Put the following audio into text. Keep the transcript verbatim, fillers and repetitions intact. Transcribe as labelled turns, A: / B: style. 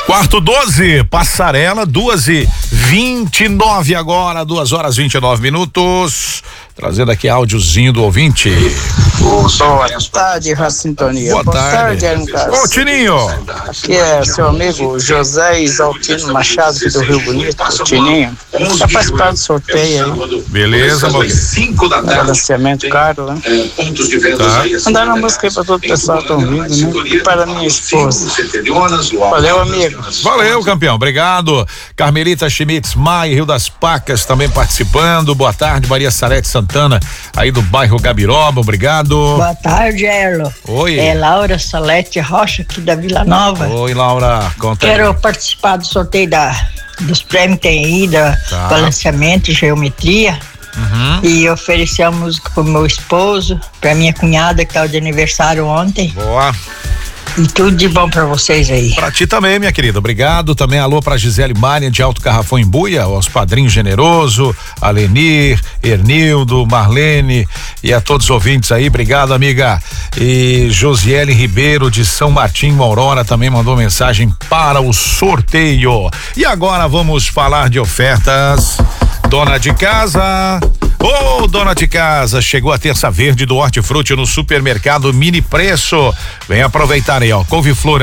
A: Quarto doze, Passarela, duas e vinte e nove agora, duas horas vinte e nove minutos. Trazendo aqui áudiozinho do ouvinte.
B: Boa tarde, Rádio Sintonia.
A: Boa, Boa tarde.
B: tarde
A: Ô, Tininho.
B: Aqui é seu amigo José Isaltino Machado, aqui do Rio Bonito, o Tininho. Já faz parte do sorteio aí.
A: Beleza, meu.
B: Balanceamento caro, né? Tá. Mandar uma música aí pra todo o pessoal que tá ouvindo, né? E para minha esposa. Valeu, amigo.
A: Valeu, campeão. Obrigado. Carmelita Schmitz Maia, Rio das Pacas, também participando. Boa tarde, Maria Salete Santana, aí do bairro Gabiroba. Obrigado.
C: Boa tarde, Erlo.
A: Oi.
C: É Laura Salete Rocha, aqui da Vila Nova.
A: Oi, Laura. Conta
C: Quero
A: aí.
C: participar do sorteio da, dos prêmios que tem aí, da
A: Tá.
C: balanceamento e geometria.
A: Uhum.
C: E oferecer a música pro meu esposo, pra minha cunhada que tá de aniversário ontem.
A: Boa.
C: E tudo de bom pra vocês aí.
A: Pra ti também, minha querida. Obrigado. Também alô pra Gisele Maria de Alto Carrafão em Buia, aos padrinhos Generoso, Alenir, Ernildo, Marlene e a todos os ouvintes aí. Obrigado, amiga. E Josiele Ribeiro de São Martim, Aurora, também mandou mensagem para o sorteio. E agora vamos falar de ofertas. Dona de casa, ô oh, dona de casa, chegou a terça verde do Hortifruti no supermercado Mini Preço. Vem aproveitar aí, ó, couve-flor